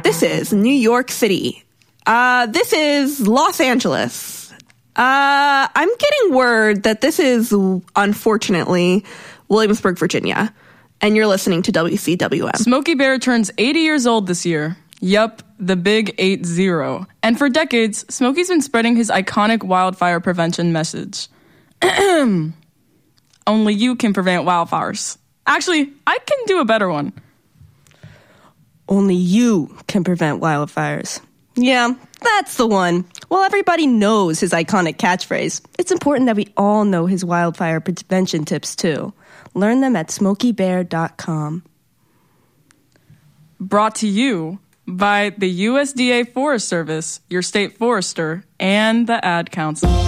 This is New York City. This is Los Angeles. I'm getting word that this is, unfortunately, Williamsburg, Virginia. And you're listening to WCWM. Smokey Bear turns 80 years old this year. Yup, the big 80. And for decades, Smokey's been spreading his iconic wildfire prevention message. Only you can prevent wildfires. Actually, I can do a better one. Only you can prevent wildfires. Yeah, that's the one. Well, everybody knows his iconic catchphrase. It's important that we all know his wildfire prevention tips, too. Learn them at smokeybear.com. Brought to you by the USDA Forest Service, your state forester, and the Ad Council.